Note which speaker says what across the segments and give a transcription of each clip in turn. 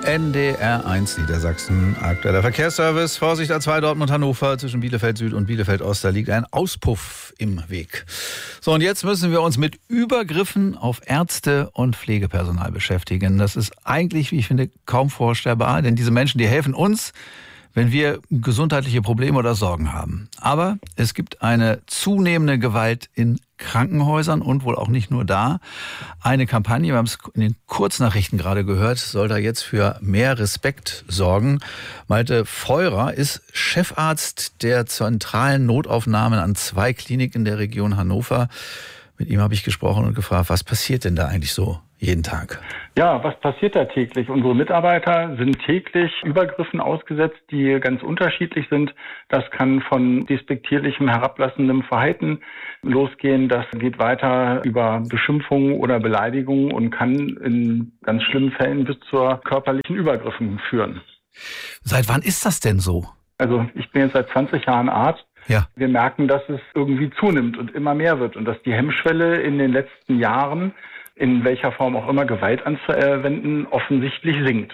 Speaker 1: NDR1 Niedersachsen, aktueller Verkehrsservice. Vorsicht A2 Dortmund-Hannover zwischen Bielefeld Süd und Bielefeld Ost. Da liegt ein Auspuff im Weg. So, und jetzt müssen wir uns mit Übergriffen auf Ärzte und Pflegepersonal beschäftigen. Das ist eigentlich, wie ich finde, kaum vorstellbar, denn diese Menschen, die helfen uns, wenn wir gesundheitliche Probleme oder Sorgen haben. Aber es gibt eine zunehmende Gewalt in Krankenhäusern und wohl auch nicht nur da. Eine Kampagne, wir haben es in den Kurznachrichten gerade gehört, soll da jetzt für mehr Respekt sorgen. Malte Feurer ist Chefarzt der zentralen Notaufnahmen an 2 Kliniken der Region Hannover. Mit ihm habe ich gesprochen und gefragt, was passiert denn da eigentlich so jeden Tag?
Speaker 2: Ja, was passiert da täglich? Unsere Mitarbeiter sind täglich Übergriffen ausgesetzt, die ganz unterschiedlich sind. Das kann von despektierlichem, herablassendem Verhalten losgehen. Das geht weiter über Beschimpfungen oder Beleidigungen und kann in ganz schlimmen Fällen bis zur körperlichen Übergriffen führen.
Speaker 1: Seit wann ist das denn so?
Speaker 2: Also ich bin jetzt seit 20 Jahren Arzt.
Speaker 1: Ja.
Speaker 2: Wir merken, dass es irgendwie zunimmt und immer mehr wird und dass die Hemmschwelle in den letzten Jahren, in welcher Form auch immer Gewalt anzuwenden, offensichtlich sinkt.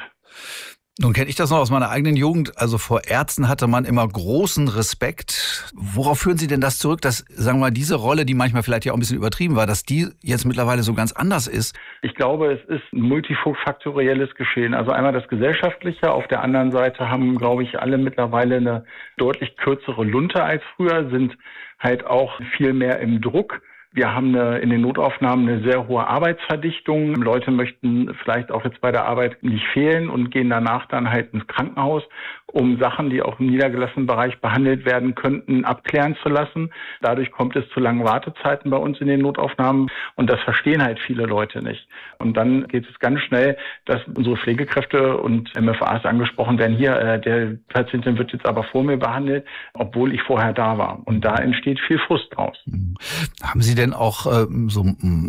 Speaker 1: Nun kenne ich das noch aus meiner eigenen Jugend. Also vor Ärzten hatte man immer großen Respekt. Worauf führen Sie denn das zurück, dass, sagen wir mal, diese Rolle, die manchmal vielleicht ja auch ein bisschen übertrieben war, dass die jetzt mittlerweile so ganz anders ist?
Speaker 2: Ich glaube, es ist ein multifaktorielles Geschehen. Also einmal das Gesellschaftliche. Auf der anderen Seite haben, glaube ich, alle mittlerweile eine deutlich kürzere Lunte als früher, sind halt auch viel mehr im Druck. Wir haben in den Notaufnahmen eine sehr hohe Arbeitsverdichtung. Leute möchten vielleicht auch jetzt bei der Arbeit nicht fehlen und gehen danach dann halt ins Krankenhaus, um Sachen, die auch im niedergelassenen Bereich behandelt werden könnten, abklären zu lassen. Dadurch kommt es zu langen Wartezeiten bei uns in den Notaufnahmen und das verstehen halt viele Leute nicht. Und dann geht es ganz schnell, dass unsere Pflegekräfte und MFAs angesprochen werden, hier, der Patientin wird jetzt aber vor mir behandelt, obwohl ich vorher da war. Und da entsteht viel Frust draus.
Speaker 1: Haben Sie denn auch so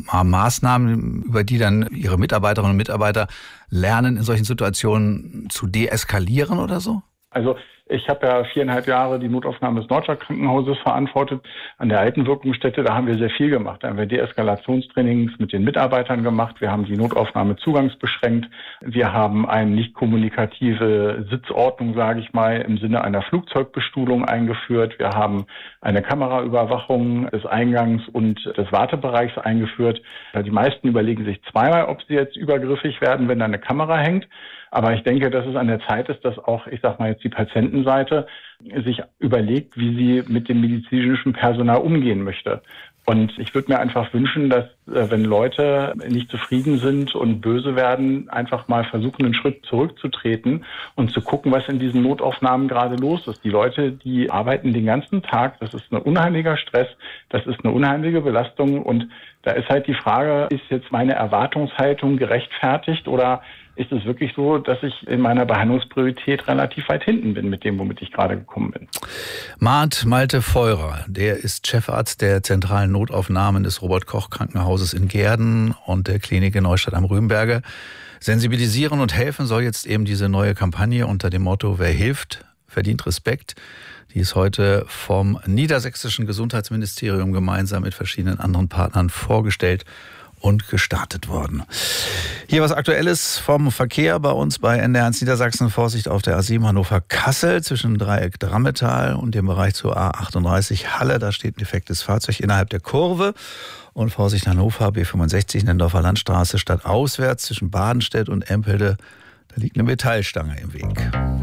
Speaker 1: Maßnahmen, über die dann Ihre Mitarbeiterinnen und Mitarbeiter lernen, in solchen Situationen zu deeskalieren oder so?
Speaker 2: Also ich habe ja 4,5 Jahre die Notaufnahme des Nordstadt-Krankenhauses verantwortet. An der alten Wirkungsstätte, da haben wir sehr viel gemacht. Da haben wir Deeskalationstrainings mit den Mitarbeitern gemacht. Wir haben die Notaufnahme zugangsbeschränkt. Wir haben eine nicht kommunikative Sitzordnung, sage ich mal, im Sinne einer Flugzeugbestuhlung eingeführt. Wir haben eine Kameraüberwachung des Eingangs und des Wartebereichs eingeführt. Die meisten überlegen sich zweimal, ob sie jetzt übergriffig werden, wenn da eine Kamera hängt. Aber ich denke, dass es an der Zeit ist, dass auch, ich sag mal jetzt die Patientenseite sich überlegt, wie sie mit dem medizinischen Personal umgehen möchte. Und ich würde mir einfach wünschen, dass, wenn Leute nicht zufrieden sind und böse werden, einfach mal versuchen, einen Schritt zurückzutreten und zu gucken, was in diesen Notaufnahmen gerade los ist. Die Leute, die arbeiten den ganzen Tag, das ist ein unheimlicher Stress, das ist eine unheimliche Belastung und da ist halt die Frage, ist jetzt meine Erwartungshaltung gerechtfertigt oder ist es wirklich so, dass ich in meiner Behandlungspriorität relativ weit hinten bin mit dem, womit ich gerade gekommen bin.
Speaker 1: Malte Feurer, der ist Chefarzt der zentralen Notaufnahmen des Robert-Koch-Krankenhauses in Gehrden und der Klinik in Neustadt am Rübenberge. Sensibilisieren und helfen soll jetzt eben diese neue Kampagne unter dem Motto, wer hilft, verdient Respekt. Die ist heute vom Niedersächsischen Gesundheitsministerium gemeinsam mit verschiedenen anderen Partnern vorgestellt und gestartet worden. Hier was Aktuelles vom Verkehr bei uns bei NDR1 Niedersachsen. Vorsicht auf der A7 Hannover-Kassel zwischen Dreieck Drammetal und dem Bereich zur A38 Halle. Da steht ein defektes Fahrzeug innerhalb der Kurve. Und Vorsicht Hannover, B65 Nendorfer Landstraße stadtauswärts zwischen Badenstedt und Empelde. Da liegt eine Metallstange im Weg.